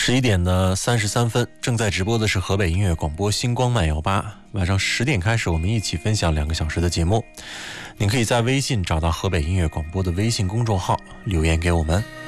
11点的33分，正在直播的是河北音乐广播星光慢摇吧。晚上10点开始，我们一起分享2个小时的节目。您可以在微信找到河北音乐广播的微信公众号，留言给我们。